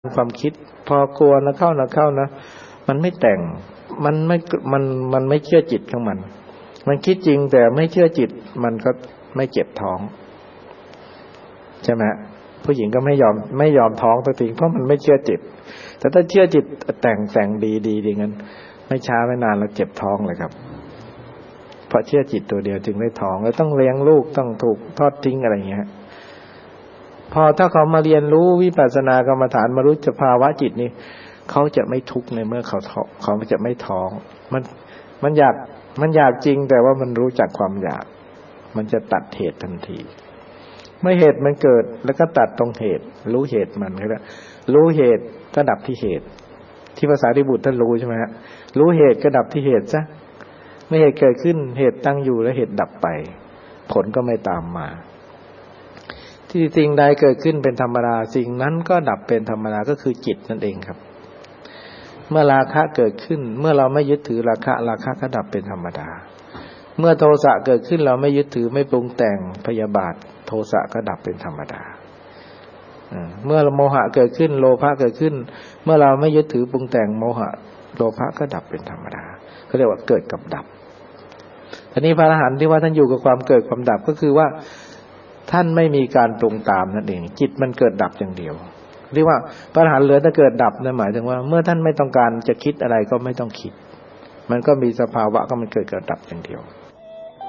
ความคิดพอกลัวนะเข้านะมันไม่แต่งมันไม่เชื่อจิตของมันคิดจริงแต่ไม่เชื่อจิตมันก็ไม่เจ็บท้องใช่ไหมผู้หญิงก็ไม่ยอมท้องสักทีเพราะมันไม่เชื่อจิตแต่ถ้าเชื่อจิตแต่งดีงั้นไม่ช้าไม่นานแล้วเจ็บท้องเลยครับเพราะเชื่อจิตตัวเดียวจึงได้ท้องแล้วต้องเลี้ยงลูกต้องถูกทอดทิ้งอะไรอย่างเงี้ยพอถ้าเขามาเรียนรู้วิปัสสนากรรมฐานมารู้สภาวะจิตนี่เขาจะไม่ทุกข์ในเมื่อเขาจะไม่ท้องมันอยากจริงแต่ว่ามันรู้จักความอยากมันจะตัดเหตุทันทีเมื่อเหตุมันเกิดแล้วก็ตัดตรงเหตุรู้เหตุมันครับรู้เหตุก็ดับที่เหตุที่ภาษาริบุตรท่านรู้ใช่ไหมฮะรู้เหตุก็ดับที่เหตุซะเมื่อเหตุเกิดขึ้นเหตุตั้งอยู่แล้วเหตุดับไปผลก็ไม่ตามมาที่สิ่งใดเกิดขึ้นเป็นธรรมดาสิ่งนั้นก็ดับเป็นธรรมดาก็คือจิตนั่นเองครับเมื่อราคะเกิดขึ้นเมื่อเราไม่ยึดถือราคะก็ดับเป็นธรรมดาเมื่อโทสะเกิดขึ้นเราไม่ยึดถือไม่ปรุงแต่งพยาบาทโทสะก็ดับเป็นธรรมดาเมื่อโมหะเกิดขึ้นโลภะเกิดขึ้นเมื่อเราไม่ยึดถือปรุงแต่งโมหะโลภะก็ดับเป็นธรรมดาเขาเรียกว่าเกิดกับดับทีนี้พระอรหันต์ที่ว่าท่านอยู่กับความเกิดความดับก็คือว่าท่านไม่มีการปรุงตามนั่นเองจิตมันเกิดดับอย่างเดียวเรียกว่าพระอรหันต์เหลือแต่เกิดดับนั่นหมายถึงว่าเมื่อท่านไม่ต้องการจะคิดอะไรก็ไม่ต้องคิดมันก็มีสภาวะก็มันเกิดกับดับอย่างเดียว